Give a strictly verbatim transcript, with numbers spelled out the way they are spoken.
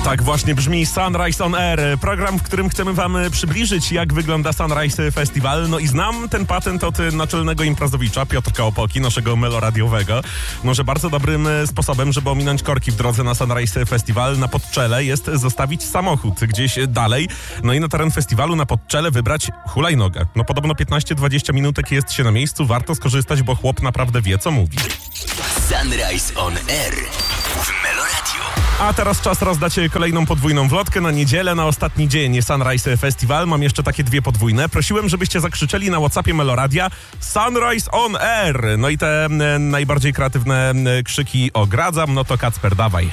Tak właśnie brzmi Sunrise on Air, program, w którym chcemy wam przybliżyć, jak wygląda Sunrise Festival. No i znam ten patent od naczelnego imprezowicza Piotrka Opoki, naszego meloradiowego. No, że bardzo dobrym sposobem, żeby ominąć korki w drodze na Sunrise Festival na Podczele jest zostawić samochód gdzieś dalej. No i na teren festiwalu na Podczele wybrać hulajnogę. No podobno piętnaście dwadzieścia minutek jest się na miejscu, warto skorzystać, bo chłop naprawdę wie, co mówi. Sunrise on Air w Meloradio. A teraz czas rozdać kolejną podwójną wlotkę na niedzielę, na ostatni dzień Sunrise Festival. Mam jeszcze takie dwie podwójne. Prosiłem, żebyście zakrzyczeli na WhatsAppie Meloradia Sunrise on Air. No i te e, najbardziej kreatywne e, krzyki ogradzam. No to Kacper, dawaj.